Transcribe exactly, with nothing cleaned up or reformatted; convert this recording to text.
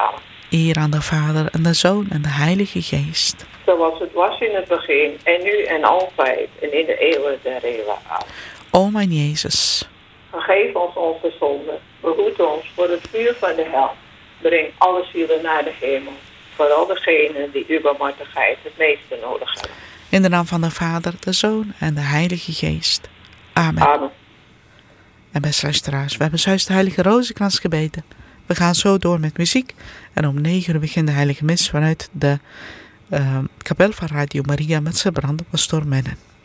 Amen. Eer aan de Vader en de Zoon en de Heilige Geest. Zoals het was in het begin en nu en altijd en in de eeuwen der eeuwen. Amen. O mijn Jezus, Vergeef ons onze zonden. Behoed ons voor het vuur van de hel. Breng alle zielen naar de hemel. Vooral degenen die uw barmhartigheid het meeste nodig hebben. in de naam van de Vader, de Zoon en de Heilige Geest. Amen. Amen. En beste luisteraars, we hebben zojuist de Heilige Rozenkrans gebeden. We gaan zo door met muziek. En om negen uur begint de Heilige Mis vanuit de uh, kapel van Radio Maria met zijn branden pastoor Mennen.